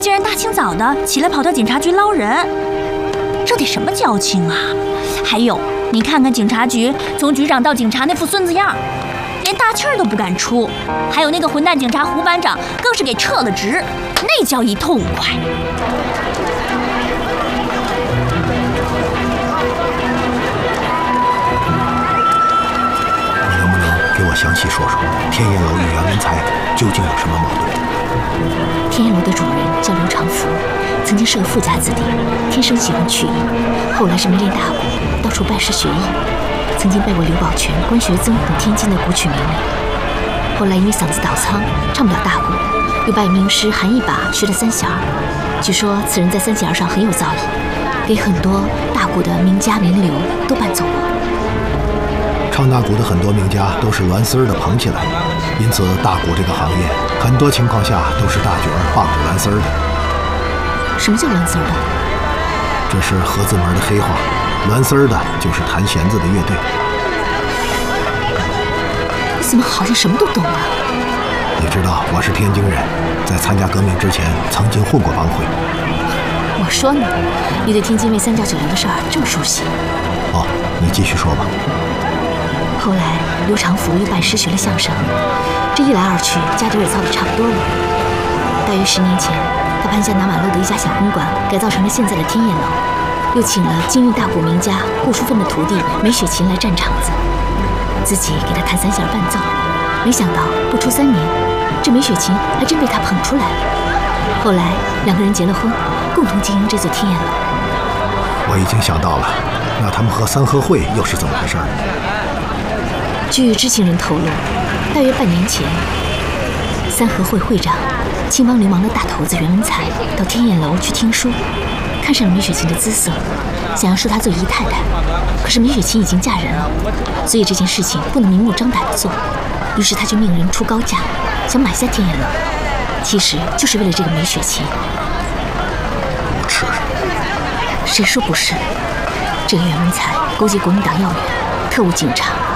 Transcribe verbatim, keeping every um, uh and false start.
竟然大清早的起来跑到警察局捞人，这得什么交情啊？还有，你看看警察局从局长到警察那副孙子样，连大气儿都不敢出。还有那个混蛋警察胡班长，更是给撤了职，那叫一痛快。 你能不能给我详细说说天燕楼与袁文才究竟有什么矛盾？ 天燕楼的主人叫刘长福，曾经是个富家子弟，天生喜欢曲艺，后来是迷恋大鼓，到处拜师学艺，曾经拜过刘宝全、关学增等天津的古曲名人。后来因为嗓子倒仓，唱不了大鼓，又拜名师韩一把学了三弦儿。据说此人在三弦上很有造诣，给很多大鼓的名家名流都伴奏过。 唱大鼓的很多名家都是栾丝儿的捧起来，因此大鼓这个行业很多情况下都是大角儿傍着栾丝儿的。 什么叫栾丝儿的？ 这是河字门的黑话，栾丝儿的就是弹弦子的乐队。 你怎么好像什么都懂啊？ 你知道我是天津人，在参加革命之前曾经混过帮会。 我说呢，你对天津卫三教九流的事儿这么熟悉。 哦，你继续说吧。 后来刘长福又拜师学了相声，这一来二去，家底儿也造得差不多了。大约十年前，他盘下南马路的一家小公馆，改造成了现在的天燕楼，又请了京韵大鼓名家顾淑芬的徒弟梅雪琴来占场子，自己给他弹三弦伴奏。没想到不出三年，这梅雪琴还真被他捧出来了。后来两个人结了婚，共同经营这座天燕楼。 我已经想到了，那他们和三合会又是怎么回事？ 据知情人透露，大约半年前，三合会会长青帮流氓的大头子袁文才到天燕楼去听书，看上了梅雪琴的姿色，想要收她做姨太太。可是梅雪琴已经嫁人了，所以这件事情不能明目张胆地做。于是他就命人出高价，想买下天燕楼，其实就是为了这个梅雪琴。 无耻！ 谁说不是？这个袁文才勾结国民党要员、特务警察。